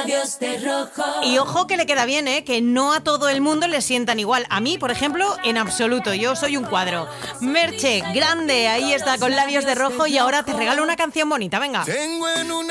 Labios de rojo. Y ojo que le queda bien, que no a todo el mundo le sientan igual. A mí, por ejemplo, en absoluto. Yo soy un cuadro. Merche, grande, ahí está con Labios de rojo y ahora te regalo una canción bonita, venga. Tengo en una